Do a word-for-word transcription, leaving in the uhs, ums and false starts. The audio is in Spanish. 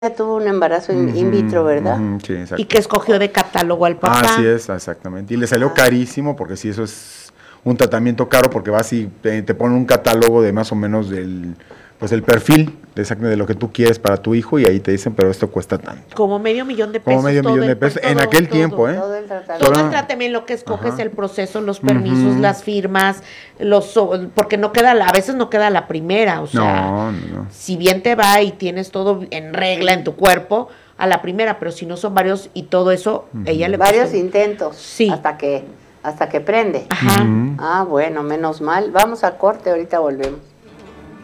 tuvo un embarazo in, in vitro, ¿verdad? Uh-huh, sí, exacto. Y que escogió de catálogo al papá. Así es, exactamente. Y le salió ah. carísimo, porque sí, eso es un tratamiento caro, porque vas y te, te ponen un catálogo de más o menos del, pues el perfil de, de lo que tú quieres para tu hijo, y ahí te dicen, pero esto cuesta tanto. Como medio millón de pesos. Como medio millón de pesos, en todo, aquel todo, tiempo, ¿eh? Todo el tratamiento. Todo el tratamiento, lo que escoges, ajá, el proceso, los permisos, uh-huh, las firmas, los porque no queda, a veces no queda la primera, o sea, no, no. si bien te va y tienes todo en regla en tu cuerpo, a la primera, pero si no son varios y todo eso, uh-huh, ella le varios costó. intentos, sí, hasta que hasta que prende. Ajá. Uh-huh. Ah, bueno, menos mal. Vamos a corte, ahorita volvemos.